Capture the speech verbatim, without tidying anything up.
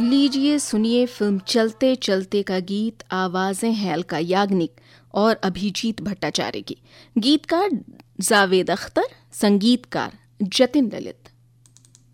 लीजिए सुनिए फिल्म चलते चलते का गीत। आवाजें हैं अलका याग्निक और अभिजीत भट्टाचार्य की। गीतकार जावेद अख्तर, संगीतकार जतिन ललित।